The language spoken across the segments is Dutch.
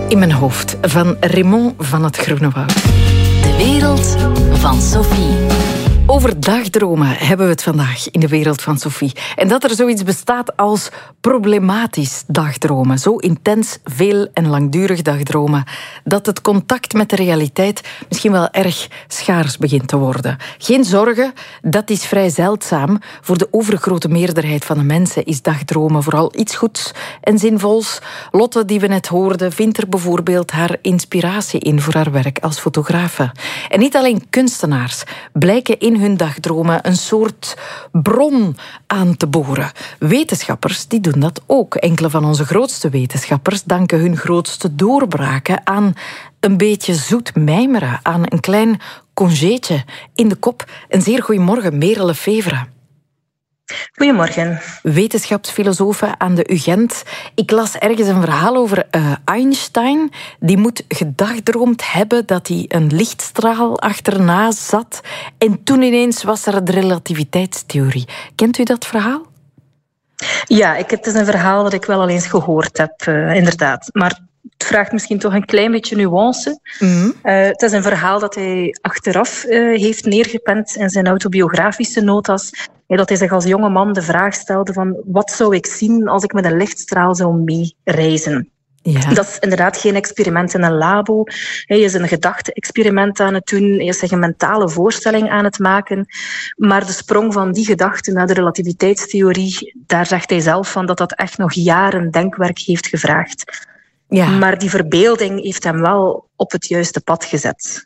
in mijn hoofd van Raymond van het Groenewoud. De wereld van Sophie. Over dagdromen hebben we het vandaag in de wereld van Sophie. En dat er zoiets bestaat als problematisch dagdromen. Zo intens, veel en langdurig dagdromen dat het contact met de realiteit misschien wel erg schaars begint te worden. Geen zorgen, dat is vrij zeldzaam. Voor de overgrote meerderheid van de mensen is dagdromen vooral iets goeds en zinvols. Lotte, die we net hoorden, vindt er bijvoorbeeld haar inspiratie in voor haar werk als fotografe. En niet alleen kunstenaars blijken in hun dagdromen een soort bron aan te boren. Wetenschappers die doen dat ook. Enkele van onze grootste wetenschappers danken hun grootste doorbraken aan een beetje zoet mijmeren, aan een klein congéetje in de kop. Een zeer goeiemorgen, Merel Lefevre. Goedemorgen. Wetenschapsfilosofe aan de UGent. Ik las ergens een verhaal over Einstein. Die moet gedagdroomd hebben dat hij een lichtstraal achterna zat. En toen ineens was er de relativiteitstheorie. Kent u dat verhaal? Ja, het is een verhaal dat ik wel al eens gehoord heb, inderdaad. Maar het vraagt misschien toch een klein beetje nuance. Mm-hmm. Het is een verhaal dat hij achteraf heeft neergepend in zijn autobiografische notas. Dat hij zich als jonge man de vraag stelde van wat zou ik zien als ik met een lichtstraal zou meereizen. Ja. Dat is inderdaad geen experiment in een labo. Hij is een gedachte-experiment aan het doen. Hij is zich een mentale voorstelling aan het maken. Maar de sprong van die gedachte naar de relativiteitstheorie, daar zegt hij zelf van dat dat echt nog jaren denkwerk heeft gevraagd. Ja. Maar die verbeelding heeft hem wel op het juiste pad gezet.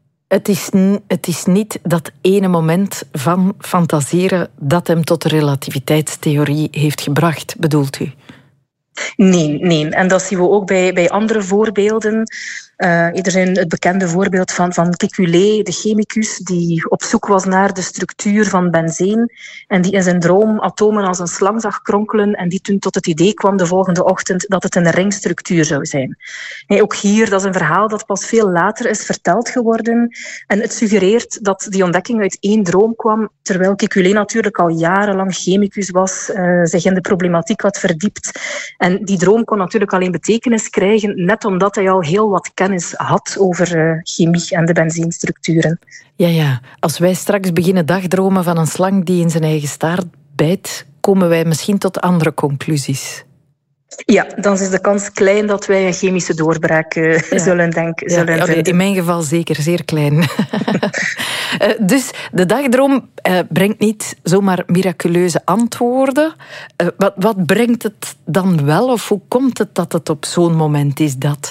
Het is niet dat ene moment van fantaseren dat hem tot de relativiteitstheorie heeft gebracht, bedoelt u? Nee. En dat zien we ook bij andere voorbeelden. Er zijn het bekende voorbeeld van Kekulé, de chemicus, die op zoek was naar de structuur van benzeen en die in zijn droom atomen als een slang zag kronkelen en die toen tot het idee kwam de volgende ochtend dat het een ringstructuur zou zijn. Ook hier, dat is een verhaal dat pas veel later is verteld geworden en het suggereert dat die ontdekking uit één droom kwam, terwijl Kekulé natuurlijk al jarenlang chemicus was, zich in de problematiek had verdiept. En die droom kon natuurlijk alleen betekenis krijgen, net omdat hij al heel wat kennis had over chemie en de benzeenstructuren. Ja. Als wij straks beginnen dagdromen van een slang die in zijn eigen staart bijt, komen wij misschien tot andere conclusies. Ja, dan is de kans klein dat wij een chemische doorbraak zullen denken. In mijn geval zeker, zeer klein. Dus de dagdroom brengt niet zomaar miraculeuze antwoorden. Wat brengt het dan wel? Of hoe komt het dat het op zo'n moment is dat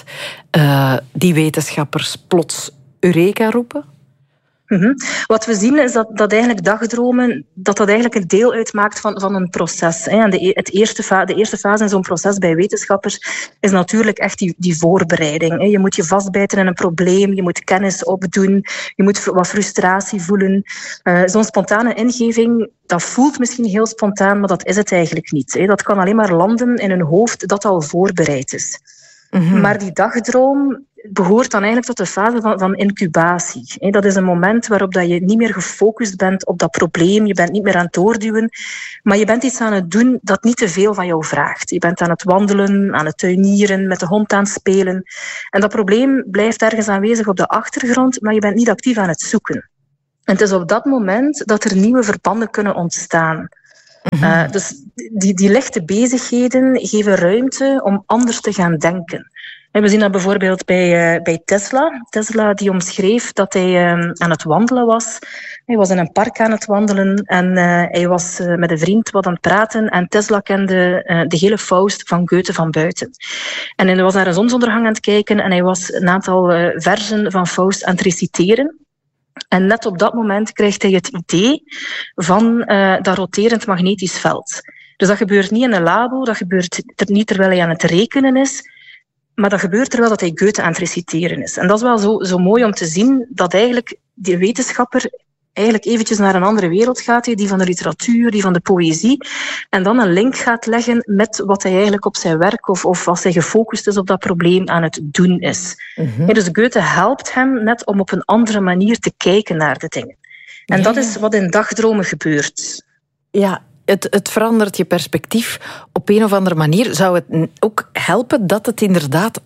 die wetenschappers plots Eureka roepen? Mm-hmm. Wat we zien is dat eigenlijk dagdromen dat eigenlijk een deel uitmaakt van een proces. En de eerste fase in zo'n proces bij wetenschappers is natuurlijk echt die voorbereiding. Je moet je vastbijten in een probleem, je moet kennis opdoen, je moet wat frustratie voelen. Zo'n spontane ingeving, dat voelt misschien heel spontaan, maar dat is het eigenlijk niet. Dat kan alleen maar landen in een hoofd dat al voorbereid is. Mm-hmm. Maar die dagdroom behoort dan eigenlijk tot de fase van incubatie. Dat is een moment waarop dat je niet meer gefocust bent op dat probleem, je bent niet meer aan het doorduwen, maar je bent iets aan het doen dat niet te veel van jou vraagt. Je bent aan het wandelen, aan het tuinieren, met de hond aan het spelen. En dat probleem blijft ergens aanwezig op de achtergrond, maar je bent niet actief aan het zoeken. En het is op dat moment dat er nieuwe verbanden kunnen ontstaan. Mm-hmm. Dus die lichte bezigheden geven ruimte om anders te gaan denken. En we zien dat bijvoorbeeld bij Tesla. Tesla die omschreef dat hij aan het wandelen was. Hij was in een park aan het wandelen en hij was met een vriend wat aan het praten. En Tesla kende de hele Faust van Goethe van buiten. En hij was naar een zonsondergang aan het kijken en hij was een aantal verzen van Faust aan het reciteren. En net op dat moment krijgt hij het idee van dat roterend magnetisch veld. Dus dat gebeurt niet in een labo, dat gebeurt niet terwijl hij aan het rekenen is, maar dat gebeurt terwijl dat hij Goethe aan het reciteren is. En dat is wel zo mooi om te zien dat eigenlijk die wetenschapper eigenlijk eventjes naar een andere wereld gaat, die van de literatuur, die van de poëzie, en dan een link gaat leggen met wat hij eigenlijk op zijn werk of als hij gefocust is op dat probleem aan het doen is. Mm-hmm. Dus Goethe helpt hem net om op een andere manier te kijken naar de dingen. En dat is wat in dagdromen gebeurt. Ja, het verandert je perspectief op een of andere manier. Zou het ook helpen dat het inderdaad een totaal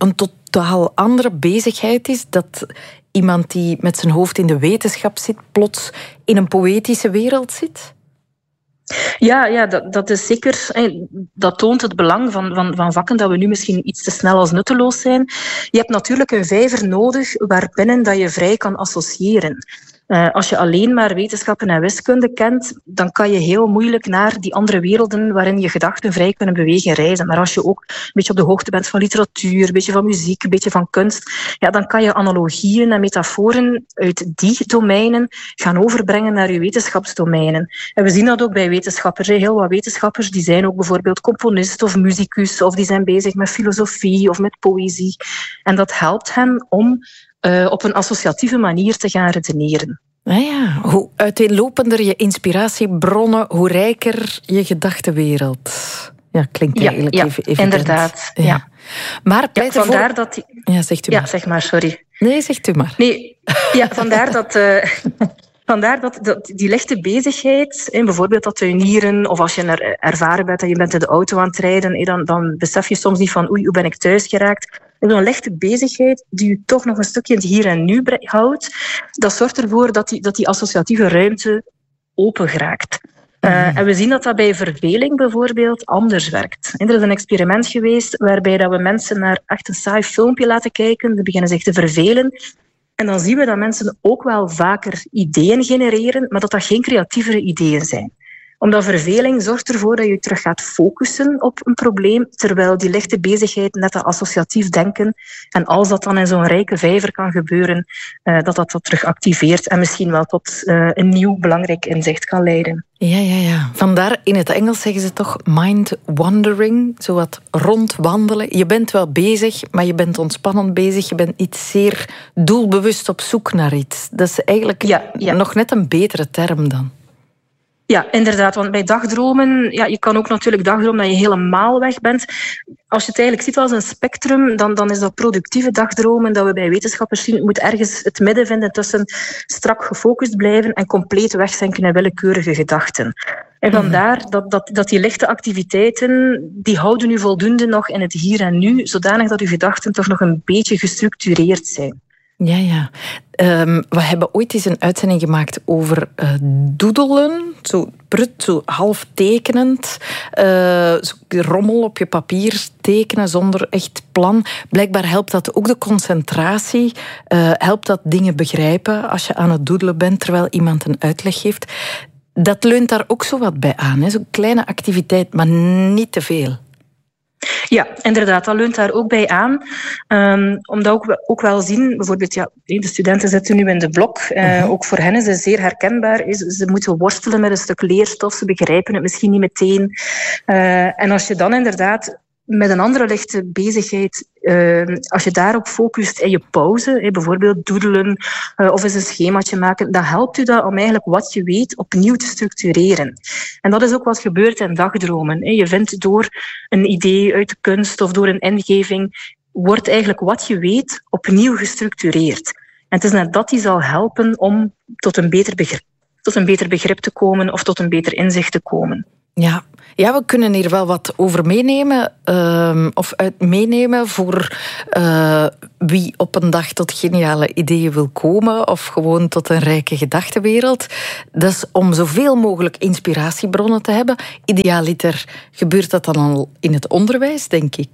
totaal andere bezigheid is. Dat iemand die met zijn hoofd in de wetenschap zit, plots in een poëtische wereld zit? Ja, dat is zeker. Dat toont het belang van vakken dat we nu misschien iets te snel als nutteloos zijn. Je hebt natuurlijk een vijver nodig waarbinnen dat je vrij kan associëren. Als je alleen maar wetenschappen en wiskunde kent, dan kan je heel moeilijk naar die andere werelden waarin je gedachten vrij kunnen bewegen reizen. Maar als je ook een beetje op de hoogte bent van literatuur, een beetje van muziek, een beetje van kunst, ja, dan kan je analogieën en metaforen uit die domeinen gaan overbrengen naar je wetenschapsdomeinen. En we zien dat ook bij wetenschappers. Heel wat wetenschappers die zijn ook bijvoorbeeld componist of muzikus, of die zijn bezig met filosofie of met poëzie. En dat helpt hen om op een associatieve manier te gaan redeneren. Ja, hoe uiteenlopender je inspiratiebronnen, hoe rijker je gedachtenwereld. Ja, klinkt eigenlijk even evident. Inderdaad. Ja. Maar vandaar dat... Ja, zegt u maar. Ja, zeg maar, sorry. Nee, zegt u maar. Nee, ja, vandaar dat... Vandaar dat die lichte bezigheid, bijvoorbeeld dat tuinieren, of als je ervaren bent dat je bent in de auto aan het rijden, dan besef je soms niet van oei, hoe ben ik thuis geraakt. Een lichte bezigheid die je toch nog een stukje in het hier en nu houdt, dat zorgt ervoor dat die associatieve ruimte open geraakt. En we zien dat bij verveling bijvoorbeeld anders werkt. Er is een experiment geweest waarbij dat we mensen naar echt een saai filmpje laten kijken, die beginnen zich te vervelen. En dan zien we dat mensen ook wel vaker ideeën genereren, maar dat geen creatievere ideeën zijn. Omdat verveling zorgt ervoor dat je terug gaat focussen op een probleem, terwijl die lichte bezigheid net dat associatief denken, en als dat dan in zo'n rijke vijver kan gebeuren, dat terug activeert en misschien wel tot een nieuw belangrijk inzicht kan leiden. Ja. Vandaar in het Engels zeggen ze toch mind wandering, zowat rondwandelen. Je bent wel bezig, maar je bent ontspannend bezig. Je bent niet zeer doelbewust op zoek naar iets. Dat is eigenlijk nog net een betere term dan. Ja, inderdaad. Want bij dagdromen, je kan ook natuurlijk dagdromen dat je helemaal weg bent. Als je het eigenlijk ziet als een spectrum, dan is dat productieve dagdromen dat we bij wetenschappers zien. Het moet ergens het midden vinden tussen strak gefocust blijven en compleet wegzinken in willekeurige gedachten. En vandaar dat die lichte activiteiten, die houden u voldoende nog in het hier en nu, zodanig dat uw gedachten toch nog een beetje gestructureerd zijn. Ja. We hebben ooit eens een uitzending gemaakt over doedelen. Zo half tekenend. Zo rommel op je papier tekenen zonder echt plan. Blijkbaar helpt dat ook de concentratie. Helpt dat dingen begrijpen als je aan het doedelen bent terwijl iemand een uitleg geeft. Dat leunt daar ook zo wat bij aan. Hè? Zo'n kleine activiteit, maar niet te veel. Ja, inderdaad, dat leunt daar ook bij aan. Omdat we ook wel zien, bijvoorbeeld, de studenten zitten nu in de blok. Ook voor hen is het zeer herkenbaar. Ze moeten worstelen met een stuk leerstof, ze begrijpen het misschien niet meteen. En als je dan inderdaad met een andere lichte bezigheid, als je daarop focust in je pauze, bijvoorbeeld doedelen of eens een schemaatje maken, dan helpt u dat om eigenlijk wat je weet opnieuw te structureren. En dat is ook wat gebeurt in dagdromen. Je vindt door een idee uit de kunst of door een ingeving, wordt eigenlijk wat je weet opnieuw gestructureerd. En het is net dat die zal helpen om tot een beter begrip te komen of tot een beter inzicht te komen. Ja, we kunnen hier wel wat over meenemen, of uit meenemen voor wie op een dag tot geniale ideeën wil komen of gewoon tot een rijke gedachtenwereld. Dat is om zoveel mogelijk inspiratiebronnen te hebben. Idealiter gebeurt dat dan al in het onderwijs, denk ik.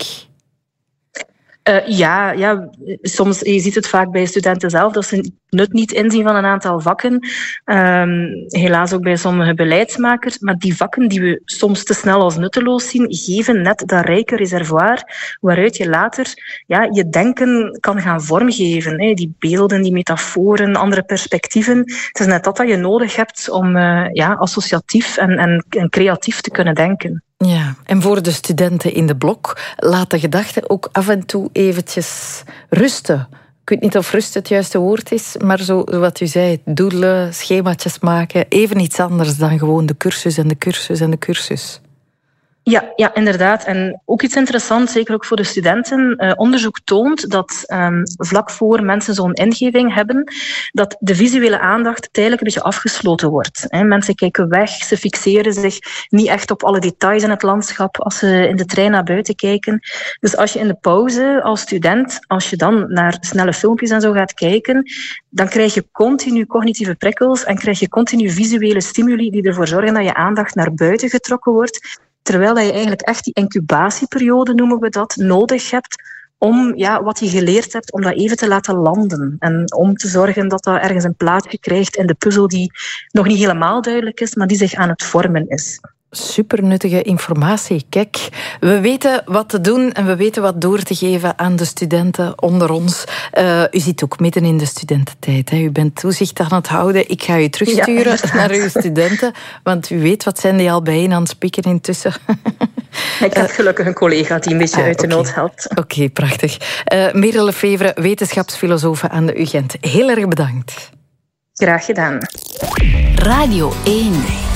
Soms, je ziet het vaak bij studenten zelf, dat ze nut niet inzien van een aantal vakken. Helaas ook bij sommige beleidsmakers. Maar die vakken die we soms te snel als nutteloos zien, geven net dat rijke reservoir waaruit je later je denken kan gaan vormgeven. Die beelden, die metaforen, andere perspectieven. Het is net dat je nodig hebt om associatief en creatief te kunnen denken. Ja, en voor de studenten in de blok, laat de gedachten ook af en toe eventjes rusten. Ik weet niet of rust het juiste woord is, maar zo wat u zei, doedelen, schemaatjes maken, even iets anders dan gewoon de cursus en de cursus en de cursus. Ja, inderdaad. En ook iets interessants, zeker ook voor de studenten. Onderzoek toont dat vlak voor mensen zo'n ingeving hebben, dat de visuele aandacht tijdelijk een beetje afgesloten wordt. Mensen kijken weg, ze fixeren zich niet echt op alle details in het landschap als ze in de trein naar buiten kijken. Dus als je in de pauze als student, als je dan naar snelle filmpjes en zo gaat kijken, dan krijg je continu cognitieve prikkels en krijg je continu visuele stimuli die ervoor zorgen dat je aandacht naar buiten getrokken wordt. Terwijl dat je eigenlijk echt die incubatieperiode, noemen we dat, nodig hebt om wat je geleerd hebt, om dat even te laten landen. En om te zorgen dat dat ergens een plaatsje krijgt in de puzzel die nog niet helemaal duidelijk is, maar die zich aan het vormen is. Supernuttige informatie. Kijk, we weten wat te doen en we weten wat door te geven aan de studenten onder ons. U zit ook midden in de studententijd. Hè? U bent toezicht aan het houden. Ik ga u terugsturen naar uw studenten, want u weet wat zijn die al bijeen aan het spieken intussen. Ik heb gelukkig een collega die een beetje uit de nood helpt. Oké, prachtig. Merel Lefevre, wetenschapsfilosofe aan de UGent. Heel erg bedankt. Graag gedaan. Radio 1.